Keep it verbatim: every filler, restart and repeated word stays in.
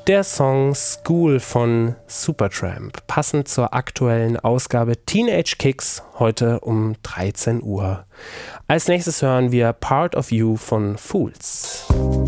Der Song School von Supertramp, passend zur aktuellen Ausgabe Teenage Kicks, heute um dreizehn Uhr. Als nächstes hören wir Part of You von Fools.